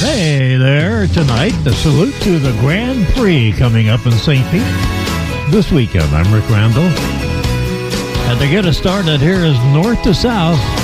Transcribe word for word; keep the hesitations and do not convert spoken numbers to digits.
Hey there, tonight, the salute to the Grand Prix coming up in Saint Pete this weekend. I'm Rick Randall. And to get us started, here is North to South